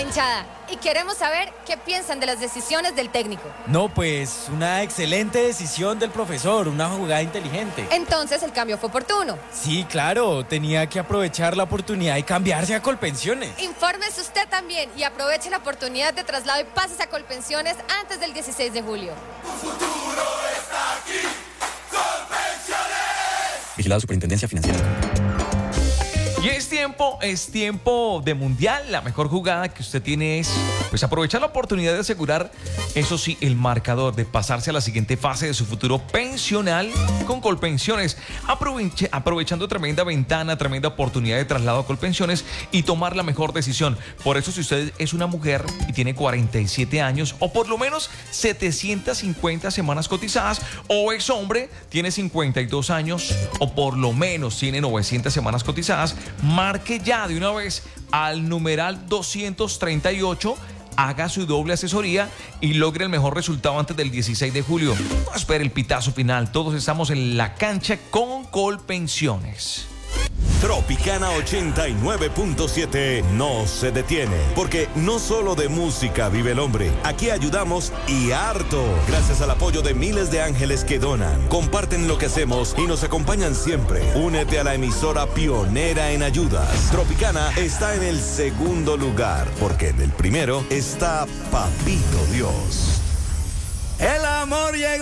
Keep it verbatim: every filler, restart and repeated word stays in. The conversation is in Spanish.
hinchada y queremos saber qué piensan de las decisiones del técnico. No, pues una excelente decisión del profesor, una jugada inteligente. Entonces el cambio fue oportuno. Sí, claro, tenía que aprovechar la oportunidad y cambiarse a Colpensiones. Infórmese usted también y aproveche la oportunidad de traslado y pásese a Colpensiones antes del dieciséis de julio. Tu futuro está aquí, Colpensiones. Vigilado Superintendencia Financiera. Y es tiempo, es tiempo de mundial. La mejor jugada que usted tiene es pues aprovechar la oportunidad de asegurar, eso sí, el marcador, de pasarse a la siguiente fase de su futuro pensional con Colpensiones. Aproveche, aprovechando tremenda ventana, tremenda oportunidad de traslado a Colpensiones y tomar la mejor decisión. Por eso, si usted es una mujer y tiene cuarenta y siete años o por lo menos setecientas cincuenta semanas cotizadas, o es hombre, tiene cincuenta y dos años o por lo menos tiene novecientas semanas cotizadas, marque ya de una vez al numeral doscientos treinta y ocho, haga su doble asesoría y logre el mejor resultado antes del dieciséis de julio. No espere el pitazo final, todos estamos en la cancha con Colpensiones. Tropicana ochenta y nueve punto siete no se detiene, porque no solo de música vive el hombre. Aquí ayudamos y harto, gracias al apoyo de miles de ángeles que donan, comparten lo que hacemos y nos acompañan siempre. Únete a la emisora pionera en ayudas. Tropicana está en el segundo lugar, porque en el primero está Papito Dios. El amor llegó.